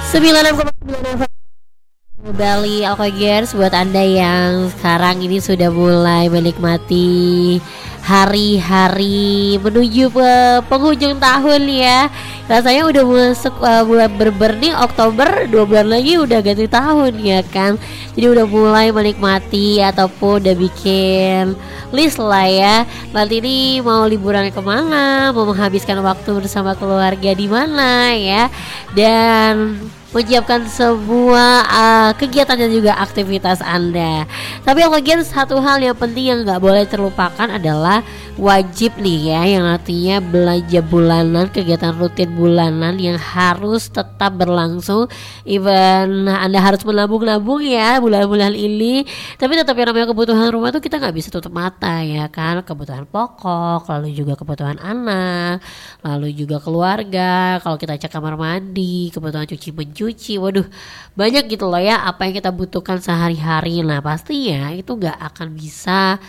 96,9 Bali Alkogers buat Anda yang sekarang ini sudah mulai menikmati hari-hari menuju penghujung tahun ya. Rasanya udah masuk bulan Berber nih, Oktober 2 bulan lagi udah ganti tahun ya kan. Jadi udah mulai menikmati ataupun udah bikin list lah ya. Nanti ini mau liburan kemana, mau menghabiskan waktu bersama keluarga di mana ya. Dan menyiapkan semua kegiatan dan juga aktivitas Anda. Tapi yang lagi satu hal yang penting yang nggak boleh terlupakan adalah wajib nih ya, yang artinya belanja bulanan, kegiatan rutin bulanan yang harus tetap berlangsung. Even Anda harus menabung-nabung ya bulan-bulan ini, tapi tetap yang namanya kebutuhan rumah tuh kita nggak bisa tutup mata ya kan. Kebutuhan pokok, lalu juga kebutuhan anak, lalu juga keluarga. Kalau kita cek kamar mandi, kebutuhan cuci, waduh banyak gitu loh ya apa yang kita butuhkan sehari-hari. Nah pastinya itu gak akan bisa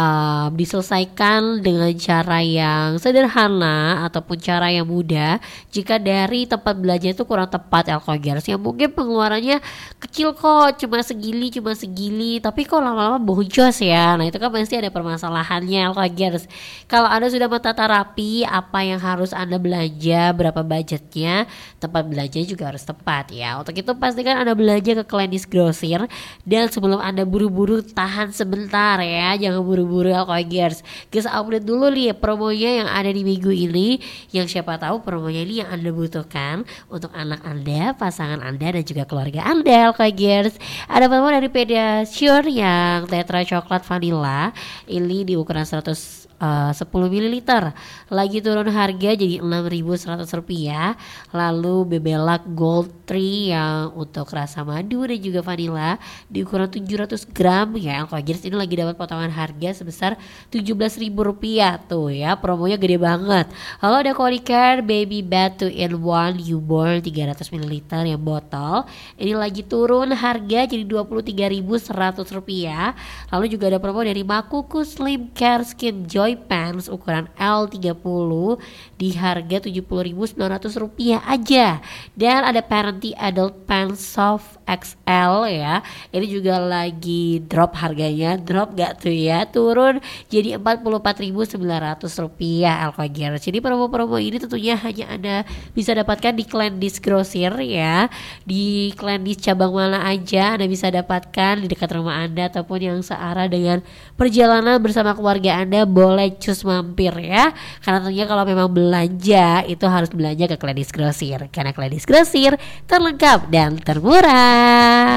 diselesaikan dengan cara yang sederhana ataupun cara yang mudah jika dari tempat belanja itu kurang tepat Alkogers. Yang mungkin pengeluarannya kecil kok, cuma segili, tapi kok lama-lama boncos ya. Nah itu kan pasti ada permasalahannya Alkogers. Kalau Anda sudah menata rapi apa yang harus Anda belanja, berapa budgetnya, tempat belanja juga harus tepat ya. Untuk itu pastikan Anda belanja ke Klenis Grosir, dan sebelum Anda buru-buru tahan sebentar ya, jangan buru-buru Alkogers. Kita update dulu nih promonya yang ada di minggu ini, yang siapa tahu promonya ini yang Anda butuhkan untuk anak Anda, pasangan Anda dan juga keluarga Anda Alkogers. Ada promo dari Pediasure yang Tetra Coklat Vanilla ini di ukuran 110 ml lagi turun harga jadi Rp6.100. Lalu Bebelac Gold 3 yang untuk rasa madu dan juga vanilla di ukuran 700 gram ya Alkogers, ini lagi dapat potongan harga sebesar Rp17.000 tuh ya, promonya gede banget. Lalu ada Colicar Baby Bath 2-in-1 Newborn 300 ml yang botol, ini lagi turun harga jadi Rp23.100. Lalu juga ada promo dari Makuku Slim Care Skin Joy Pants ukuran L30 di harga Rp70.900 aja. Dan ada Parenty Adult Pants Soft XL ya, ini juga lagi drop harganya, drop gak tuh ya, turun jadi Rp44.900 Alkogers. Jadi promo-promo ini tentunya hanya Anda bisa dapatkan di Klenis Grosir ya, di Klenis cabang mana aja Anda bisa dapatkan, di dekat rumah Anda ataupun yang searah dengan perjalanan bersama keluarga Anda, boleh cus mampir ya. Karena tentunya kalau memang belanja itu harus belanja ke Klenis Grosir, karena Klenis Grosir terlengkap dan termurah.